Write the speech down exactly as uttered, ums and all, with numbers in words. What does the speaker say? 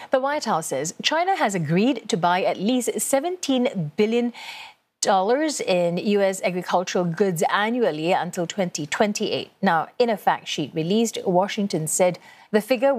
The White House says China has agreed to buy at least seventeen billion dollars in U S agricultural goods annually until twenty twenty-eight. Now, in a fact sheet released, Washington said the figure